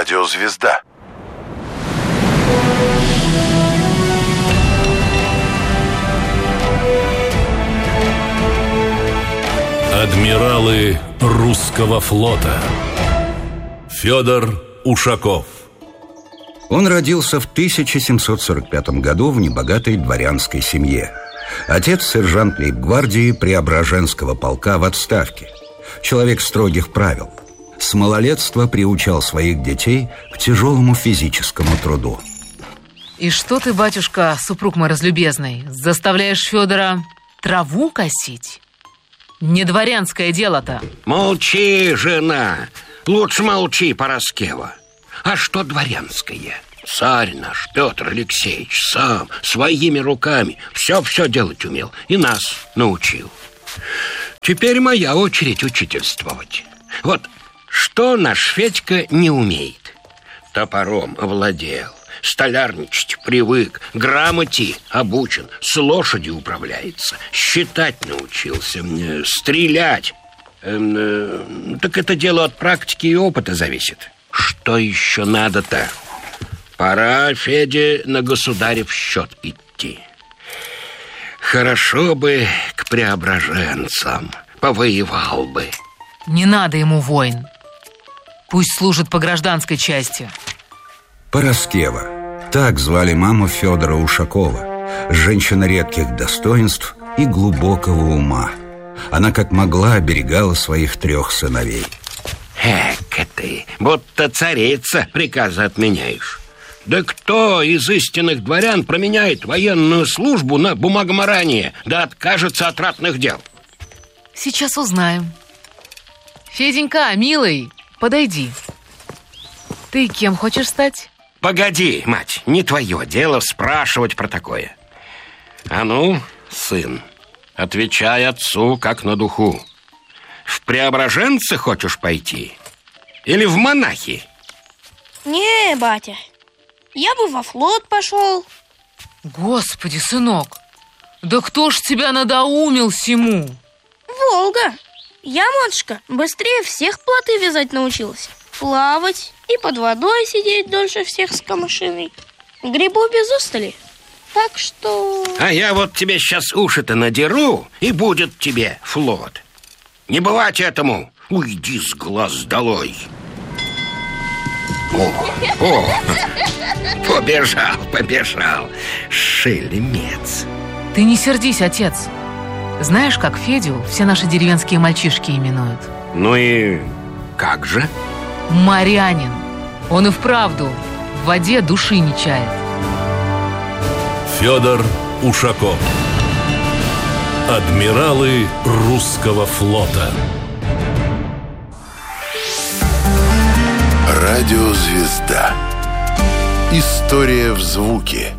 Радиозвезда. Адмиралы русского флота. Федор Ушаков. Он родился в 1745 году в небогатой дворянской семье. Отец – сержант лейб-гвардии Преображенского полка в отставке. Человек строгих правил. С малолетства приучал своих детей к тяжелому физическому труду. И что ты, батюшка, супруг мой разлюбезный, заставляешь Федора траву косить? Не дворянское дело-то. Молчи, жена. Лучше молчи, Пороскева. А что дворянское? Царь наш, Петр Алексеевич, сам, своими руками все делать умел и нас научил. Теперь моя очередь учительствовать. Вот что наш Федька не умеет. Топором овладел, столярничать привык, грамоте обучен, с лошадью управляется, считать научился, стрелять. Так это дело от практики и опыта зависит. Что еще надо-то? Пора, Феде, на государев счет идти. Хорошо бы к преображенцам, повоевал бы. Не надо ему войн. Пусть служит по гражданской части. Пороскева. Так звали маму Федора Ушакова. Женщина редких достоинств и глубокого ума. Она как могла оберегала своих 3 сыновей. Эка ты, будто царица приказы отменяешь. Да кто из истинных дворян променяет военную службу на бумагоморание, да откажется от ратных дел? Сейчас узнаем. Феденька, милый, подойди. Ты кем хочешь стать? Погоди, мать, не твое дело спрашивать про такое. А ну, сын, отвечай отцу как на духу. В преображенцы хочешь пойти? Или в монахи? Не, батя, я бы во флот пошел. Господи, сынок, да кто ж тебя надоумил всему? Волга. Я, матушка, быстрее всех плоты вязать научилась. Плавать и под водой сидеть дольше всех с камышиной. Грибу без устали. Так что... А я вот тебе сейчас уши-то надеру, и будет тебе флот. Не бывать этому. Уйди с глаз долой. Побежал. Шельмец. Ты не сердись, отец. Знаешь, как Федю все наши деревенские мальчишки именуют? Ну и как же? Морянин. Он и вправду в воде души не чает. Федор Ушаков. Адмиралы русского флота. Радиозвезда. История в звуке.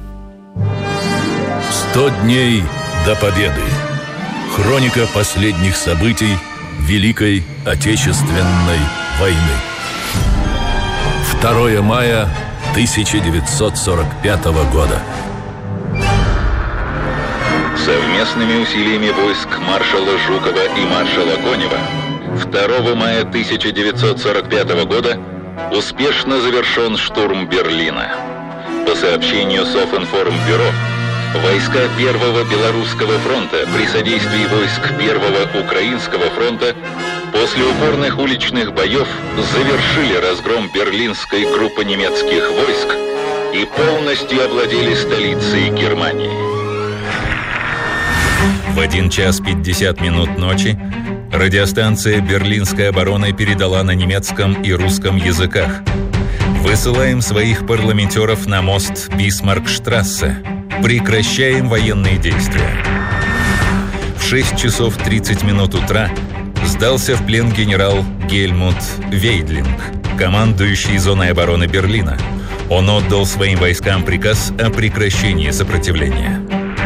100 дней до победы. Хроника последних событий Великой Отечественной войны. 2 мая 1945 года. Совместными усилиями войск маршала Жукова и маршала Конева 2 мая 1945 года успешно завершен штурм Берлина. По сообщению Софинформбюро, войска Первого Белорусского фронта при содействии войск Первого Украинского фронта после упорных уличных боев завершили разгром берлинской группы немецких войск и полностью овладели столицей Германии. В 1 час 50 минут ночи радиостанция «Берлинская оборона» передала на немецком и русском языках: «Высылаем своих парламентеров на мост Бисмаркштрассе. Прекращаем военные действия». В 6 часов 30 минут утра сдался в плен генерал Гельмут Вейдлинг, командующий зоной обороны Берлина. Он отдал своим войскам приказ о прекращении сопротивления.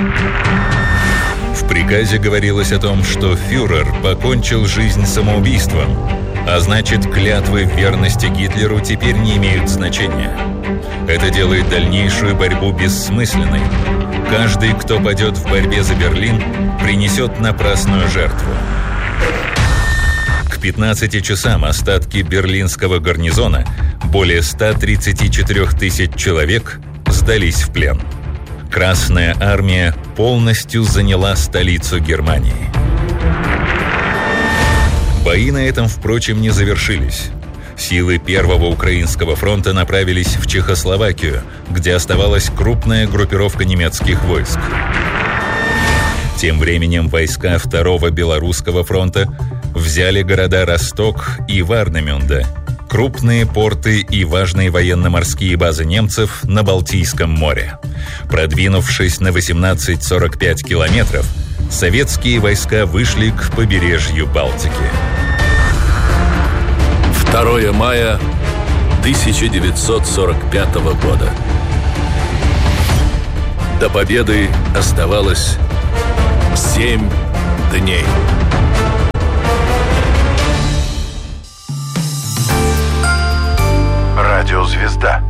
В приказе говорилось о том, что фюрер покончил жизнь самоубийством, а значит, клятвы в верности Гитлеру теперь не имеют значения. Это делает дальнейшую борьбу бессмысленной. Каждый, кто падет в борьбе за Берлин, принесет напрасную жертву. К К 15 часам остатки берлинского гарнизона, более 134 тысяч человек, сдались в плен. Красная армия полностью заняла столицу Германии. Бои на этом, впрочем, не завершились. Силы Первого Украинского фронта направились в Чехословакию, где оставалась крупная группировка немецких войск. Тем временем войска Второго Белорусского фронта взяли города Росток и Варнемюнде, крупные порты и важные военно-морские базы немцев на Балтийском море. Продвинувшись на 18-45 километров, советские войска вышли к побережью Балтики. 2 мая 1945 года. До победы оставалось 7 дней. Радиозвезда.